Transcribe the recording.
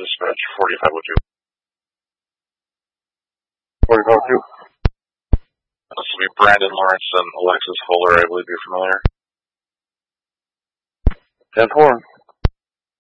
Dispatch 4502. 4502. This will be Brandon Lawrence and Alexis Fuller, I believe you're familiar. 10-4.